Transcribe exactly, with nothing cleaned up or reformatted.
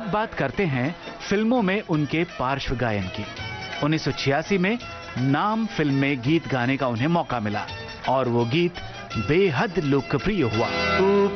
अब बात करते हैं फिल्मों में उनके पार्श्व गायन की। उन्नीस सौ छियासी में नाम फिल्म में गीत गाने का उन्हें मौका मिला और वो गीत बेहद लोकप्रिय हुआ।